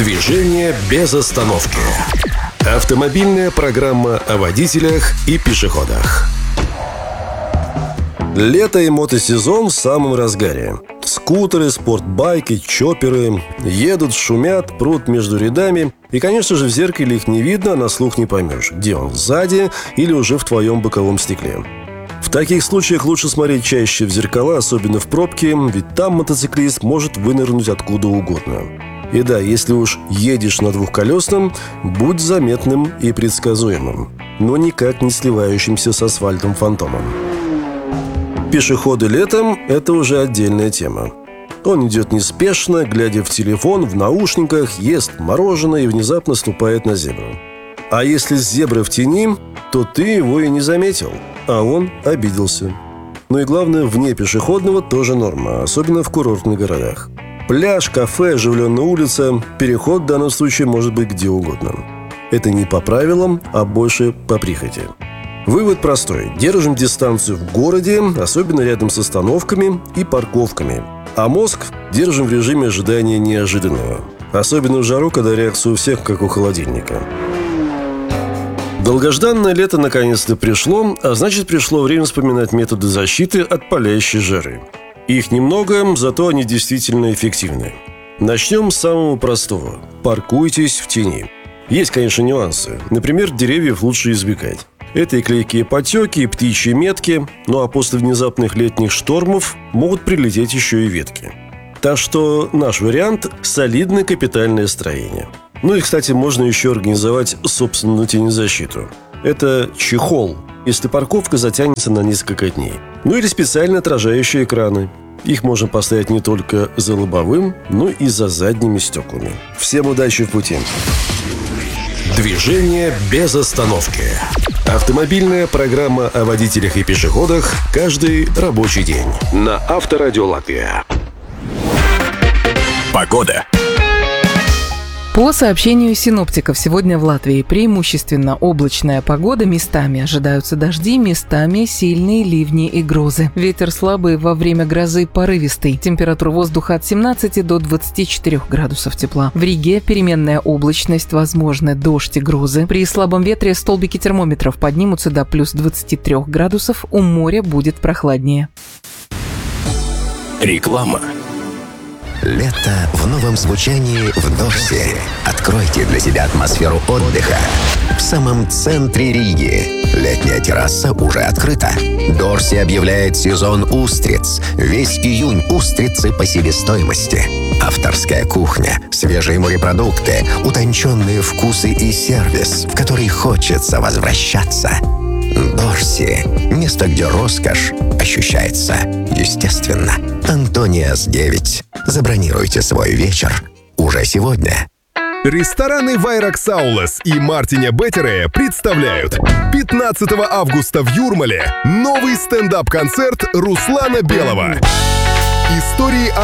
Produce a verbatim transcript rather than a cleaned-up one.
Движение без остановки. Автомобильная программа о водителях и пешеходах. Лето и мотосезон в самом разгаре. Скутеры, спортбайки, чопперы едут, шумят, прут между рядами. И, конечно же, в зеркале их не видно, а на слух не поймешь, где он, сзади или уже в твоем боковом стекле. В таких случаях лучше смотреть чаще в зеркала, особенно в пробке, ведь там мотоциклист может вынырнуть откуда угодно. И да, если уж едешь на двухколесном, будь заметным и предсказуемым, но никак не сливающимся с асфальтом фантомом. Пешеходы летом – это уже отдельная тема. Он идет неспешно, глядя в телефон, в наушниках, ест мороженое и внезапно ступает на зебру. А если зебра в тени, то ты его и не заметил, а он обиделся. Ну и главное, вне пешеходного тоже норма, особенно в курортных городах. Пляж, кафе, оживленная улица, переход в данном случае может быть где угодно. Это не по правилам, а больше по прихоти. Вывод простой. Держим дистанцию в городе, особенно рядом с остановками и парковками. А мозг держим в режиме ожидания неожиданного. Особенно в жару, когда реакция у всех как у холодильника. Долгожданное лето наконец-то пришло, а значит пришло время вспоминать методы защиты от палящей жары. Их немного, зато они действительно эффективны. Начнем с самого простого. Паркуйтесь в тени. Есть, конечно, нюансы. Например, деревьев лучше избегать. Это и клейкие потеки, и птичьи метки, ну а после внезапных летних штормов могут прилететь еще и ветки. Так что наш вариант – солидное капитальное строение. Ну и, кстати, можно еще организовать собственную тенезащиту. Это чехол, если парковка затянется на несколько дней. Ну или специально отражающие экраны. Их можно поставить не только за лобовым, но и за задними стеклами. Всем удачи в пути! Движение без остановки. Автомобильная программа о водителях и пешеходах каждый рабочий день на Авторадио Латвия. Погода. По сообщению синоптиков, сегодня в Латвии преимущественно облачная погода, местами ожидаются дожди, местами сильные ливни и грозы. Ветер слабый, во время грозы порывистый. Температура воздуха от семнадцати до двадцати четырёх градусов тепла. В Риге переменная облачность, возможны дождь и грозы. При слабом ветре столбики термометров поднимутся до плюс двадцати трёх градусов, у моря будет прохладнее. Реклама. Лето в новом звучании в Дорсе. Откройте для себя атмосферу отдыха в самом центре Риги. Летняя терраса уже открыта. Дорси объявляет сезон устриц. Весь июнь устрицы по себестоимости. Авторская кухня, свежие морепродукты, утонченные вкусы и сервис, в который хочется возвращаться. Дорси – место, где роскошь ощущается естественно. Антониас девять. Забронируйте свой вечер уже сегодня. Рестораны Вайракс Аулас и Мартиня Беттере представляют пятнадцатого августа в Юрмале новый стендап-концерт Руслана Белого. Истории о